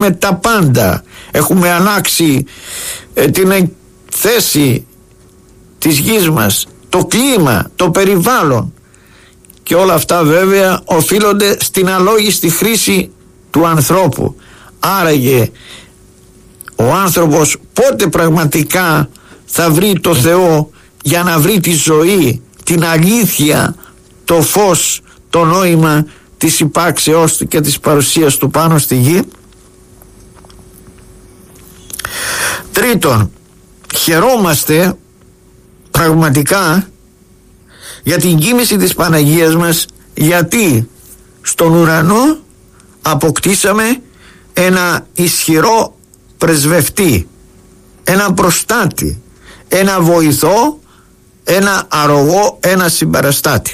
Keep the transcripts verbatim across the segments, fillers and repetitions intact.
έχουμε τα πάντα. Έχουμε αλλάξει ε, την θέση της γης μας, το κλίμα, το περιβάλλον, και όλα αυτά βέβαια οφείλονται στην αλόγιστη χρήση του ανθρώπου. Άραγε ο άνθρωπος πότε πραγματικά θα βρει το Θεό για να βρει τη ζωή, την αλήθεια, το φως, το νόημα της υπάρξεώς του και της παρουσίας του πάνω στη γη? Τρίτον, χαιρόμαστε πραγματικά για την κοίμηση της Παναγίας μας, γιατί στον ουρανό αποκτήσαμε ένα ισχυρό πρεσβευτή, ένα προστάτη, ένα βοηθό, ένα αρρωγό, ένα συμπαραστάτη.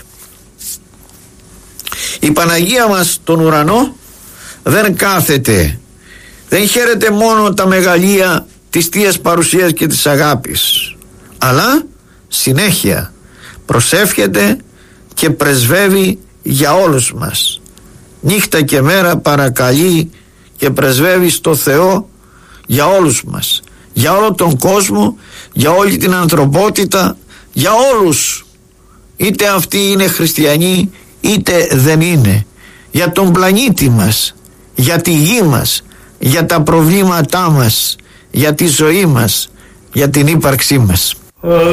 Η Παναγία μας στον ουρανό δεν κάθεται, δεν χαίρεται μόνο τα μεγαλεία της Θείας Παρουσίας και της αγάπης, αλλά συνέχεια προσεύχεται και πρεσβεύει για όλους μας. Νύχτα και μέρα παρακαλεί και πρεσβεύει στο Θεό για όλους μας, για όλο τον κόσμο, για όλη την ανθρωπότητα, για όλους, είτε αυτοί είναι χριστιανοί είτε δεν είναι, για τον πλανήτη μας, για τη γη μας, για τα προβλήματά μας, για τη ζωή μας, για την ύπαρξή μας.